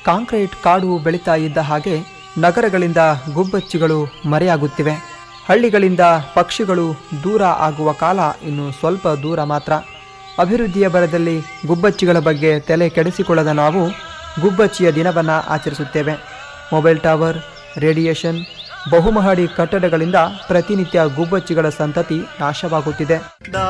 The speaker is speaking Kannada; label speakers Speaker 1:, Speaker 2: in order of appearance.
Speaker 1: ಕಾಂಕ್ರೀಟ್ ಕಾಡು ಬೆಳೀತಾ ಇದ್ದ ಹಾಗೆ ನಗರಗಳಿಂದ ಗುಬ್ಬಚ್ಚಿಗಳು ಮರೆಯಾಗುತ್ತಿವೆ. ಹಳ್ಳಿಗಳಿಂದ ಪಕ್ಷಿಗಳು ದೂರ ಆಗುವ ಕಾಲ ಇನ್ನು ಸ್ವಲ್ಪ ದೂರ ಮಾತ್ರ. ಅಭಿವೃದ್ಧಿಯ ಭರದಲ್ಲಿ ಗುಬ್ಬಚ್ಚಿಗಳ ಬಗ್ಗೆ ತಲೆ ಕೆಡಿಸಿಕೊಳ್ಳದ ನಾವು ಗುಬ್ಬಚ್ಚಿಯ ದಿನವನ್ನು ಆಚರಿಸುತ್ತೇವೆ. ಮೊಬೈಲ್ ಟವರ್, ರೇಡಿಯೇಷನ್, ಬಹುಮಹಡಿ ಕಟ್ಟಡಗಳಿಂದ ಪ್ರತಿನಿತ್ಯ ಗುಬ್ಬಚ್ಚಿಗಳ ಸಂತತಿ ನಾಶವಾಗುತ್ತಿದೆ.